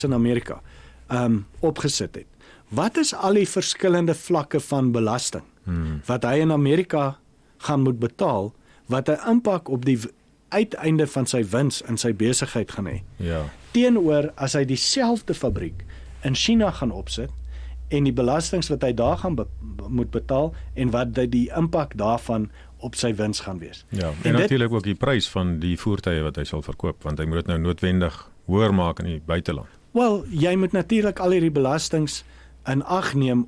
in Amerika opgesit het. Wat is al die verskillende vlakke van belasting wat hy in Amerika gaan moet betaal, wat 'n impak op die uiteinde van sy wins in sy besigheid gaan hê? Ja. Teenoor as hy dieselfde fabriek in China gaan opsit en die belastings wat hy daar gaan moet betaal en wat die impak daarvan op sy wins gaan wees. Ja, en natuurlik ook die prys van die voertuie wat hy sal verkoop, want hy moet dit nou noodwendig hoër maak in die buiteland. Wel, jy moet natuurlik al hierdie belastings in ag neem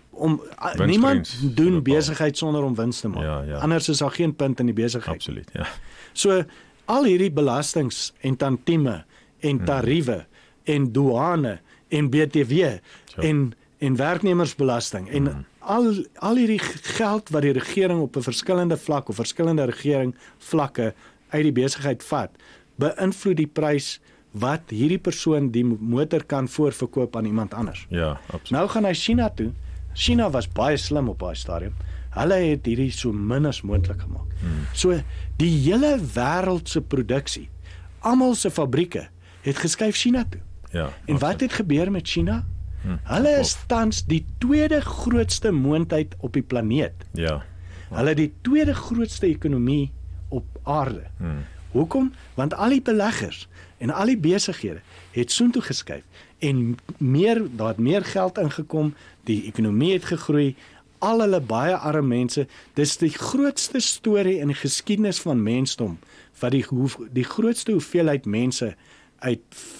niemand doen besigheid sonder om wins te maak. Ja. Anders is daar geen punt in die besigheid. Absoluut, ja. So al hierdie belastings en tantieme en tariewe en douane en BTW en werknemersbelasting en al hierdie geld wat die regering op 'n verskillende vlak of verskillende regeringsvlakke uit die besigheid vat, beïnvloed die prys wat hierdie persoon die motor kan voorverkoop aan iemand anders. Ja, absoluut. Nou gaan hy China toe. China was baie slim op daai stadium. Hulle het hierdie so min as moontlik gemaak. So die hele wêreld se produksie, almal se fabrieke het geskuif China toe. Ja. En wat het gebeur met China? Hulle is tans die tweede grootste moondheid op die planeet. Ja. Hulle het die tweede grootste ekonomie op aarde. Hoekom? Want al die beleggers en al die besighede het soontoe geskuif en daar het meer geld ingekom, die ekonomie het gegroei, al hulle baie arme mense, dis die grootste storie in die geskiedenis van mensdom, wat die grootste hoeveelheid mense uit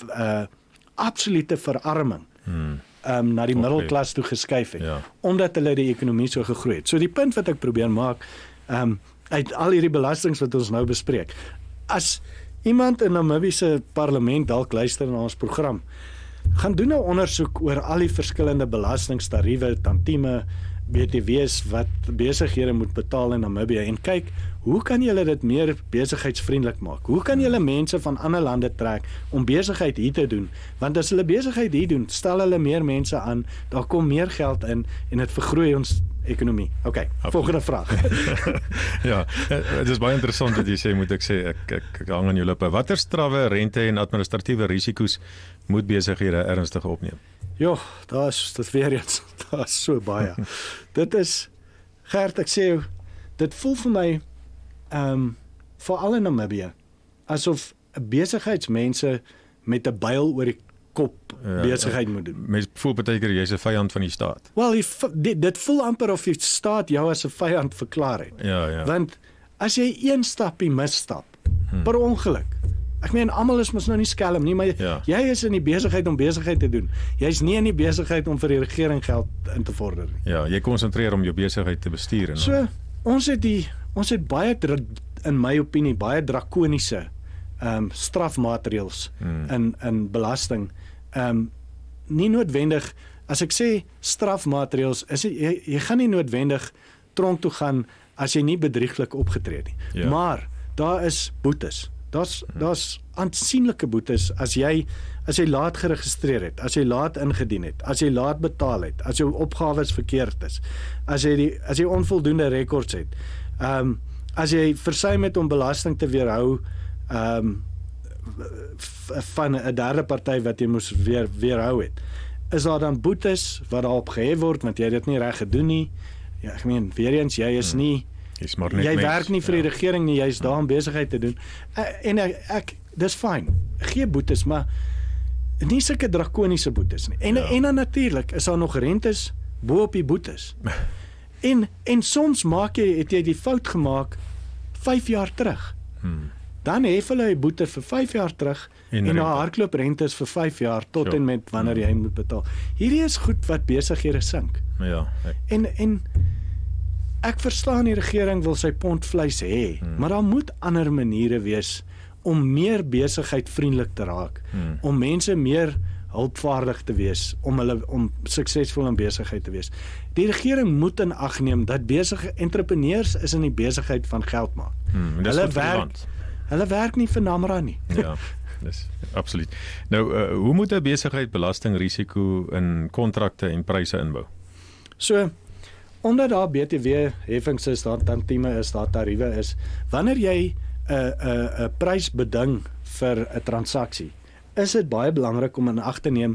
absolute verarming na die middelklas toe geskuif het, omdat hulle die ekonomie so gegroei het. So die punt wat ek probeer maak, uit al hierdie belastings wat ons nou bespreek, as iemand in Namibië se parlement dalk luister na ons program, gaan doen nou ondersoek oor al die verskillende belastingtariewe, tantieme, BTW's wat besighede moet betaal in Namibië en kyk, hoe kan julle dit meer besigheidsvriendelik maak? Hoe kan julle mense van ander lande trek om besigheid hier te doen? Want as hulle besigheid hier doen, stel hulle meer mense aan, daar kom meer geld in en dit vergroei ons ekonomie. Okay, volgende vraag. Ja, dit is baie interessant wat jy sê, moet ek sê, ek hang aan jou lippe. Watter strawwe, rente en administratiewe risiko's moet besighede ernstig opneem? Ja, dit weer eens, daar is so baie. Dit is, Gert, ek sê jou, dit voel vir my, veral in Namibië, asof besigheidsmense met 'n byl oor die kop besigheid moet doen. Mens voel partykeer jy's 'n vyand van die staat. Wel, dit voel amper of die staat jou as 'n vyand verklaar het. Ja. Want as jy een stapie misstap, per ongeluk, ek meen, almal is mos nou nie skelm nie, maar jy is in die besigheid om besigheid te doen. Jy's nie in die besigheid om vir die regering geld in te vorder nie. Ja, jy konsentreer om jou besigheid te bestuur. En so, ons het baie, in my opinie, baie drakoniese strafmaatreëls in belasting. Nie noodwendig, as ek sê strafmaatreëls, jy gaan nie noodwendig tronk toe gaan as jy nie bedrieglik opgetree het nie. Ja. Maar daar is boetes. Daar's aansienlike boetes as jy laat geregistreer het, as jy laat ingedien het, as jy laat betaal het, as jou opgawes verkeerd is, as jy onvoldoende rekords het, as jy versuim het om belasting te weerhou van 'n derde party wat jy moes weerhou het, is daar dan boetes wat daarop gehef word want jy dit nie reg gedoen nie. Ja, ek meen, weer eens, jy is nie jy werk nie vir die regering nie, jy is daar om besigheid te doen. En dis fyn. Gee boetes, maar nie sulke drakoniese boetes nie. En dan natuurlik is daar nog rentes bo op die boetes. En soms het jy die fout gemaak 5 jaar terug. Dan hef hulle 'n boete vir 5 jaar terug en daar hardloop rentes vir 5 jaar tot en met wanneer jy moet betaal. Hierdie is goed wat besighede sink. Ja. En ek verstaan die regering wil sy pond vleis hê, maar daar moet ander maniere wees om meer besigheidvriendelik te raak, om mense meer hulpvaardig te wees, om suksesvol in besigheid te wees. Die regering moet in ag neem dat entrepreneurs is in die besigheid van geld maak. Hulle werk nie vir Namra nie. Ja, dis absoluut. Nou, hoe moet 'n besigheid belastingrisiko in kontrakte en pryse inbou? So, omdat daar BTW heffings is, daar tantieme is, daar tariewe is, wanneer jy 'n prys beding vir 'n transaksie, is dit baie belangrik om in ag te neem